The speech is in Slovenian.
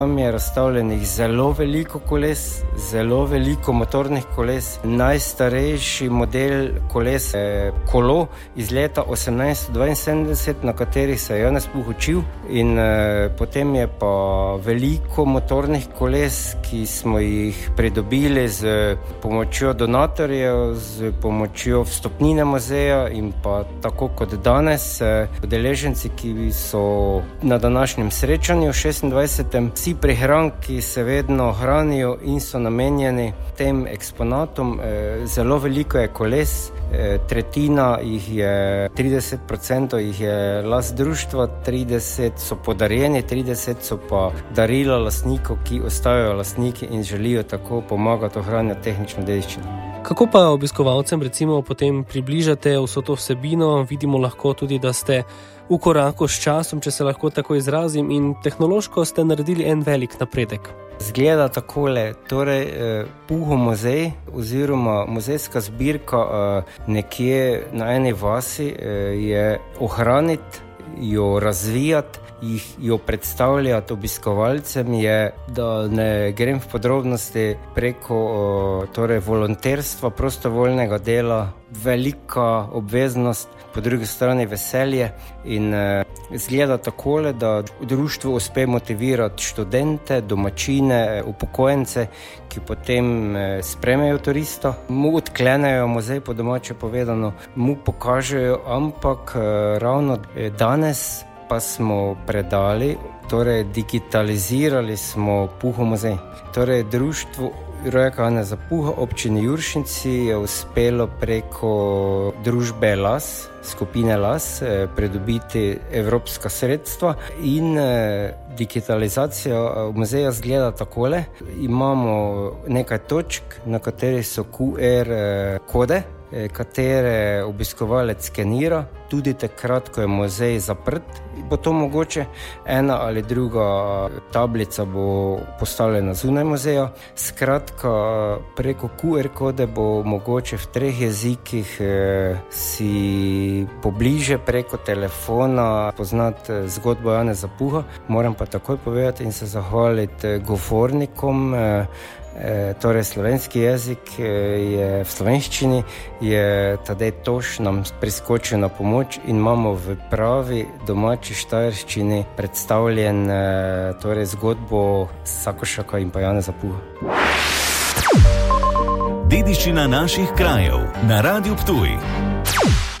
Tam je razstavljenih zelo veliko koles, zelo veliko motornih koles. Najstarejši model koles je kolo iz leta 1872, na katerih se je Janez Puh učil. In potem je pa veliko motornih koles, ki smo jih pridobili z pomočjo donatorjev, z pomočjo vstopnine muzeja in pa tako kot danes udeleženci, ki so na današnjem srečanju 26. Vsi prihranki se vedno hranijo in so namenjeni tem eksponatom. Zelo veliko je koles, tretjina jih je, 30% jih je last društva, 30 so podarjeni, 30 so pa darila lastnikov, ki ostajajo lastniki in želijo tako pomagati ohranjati tehnično dediščino. Kako pa obiskovalcem recimo potem približate vso to vsebino? Vidimo lahko tudi, da ste v koraku s časom, če se lahko tako izrazim, in tehnološko ste naredili en velik napredek. Zgleda takole, torej Puhov muzej oziroma muzejska zbirka nekje na eni vasi je ohraniti, jo razvijati, jo predstavljati obiskovalcem, je, da ne grem v podrobnosti, preko torej volonterstva, prostovoljnega dela, velika obveznost, po drugi strani veselje in izgleda takole, da društvo uspe motivirati študente, domačine, upokojence, ki potem sprejmejo turista, mu odklenejo muzej, po domače povedano, mu pokažejo, ampak ravno danes pa smo predali, torej digitalizirali smo Puhov muzej. Torej društvo Rojaka Janeza Puha občini Juršinci je uspelo preko družbe LAS, skupine LAS, pridobiti evropska sredstva in digitalizacija muzeja zgleda takole. Imamo nekaj točk, na katerih so QR kode, katere obiskovalec skenira, tudi takrat, ko je muzej zaprt, bo to mogoče. Ena ali druga tablica bo postavljena zunaj muzeja. Skratka, preko QR kode bo mogoče v 3 jezikih si pobliže preko telefona poznati zgodbo Janeza Puha. Moram pa takoj povedati in se zahvaliti govornikom. Torej slovenski jezik je v slovenščini, je Tadej Toš nam priskočil na pomoč in imamo v pravi domači štajerščini predstavljen torej zgodbo Sakošaka in pa Janeza Puha. Dediščina naših krajev na Radiu Ptuj.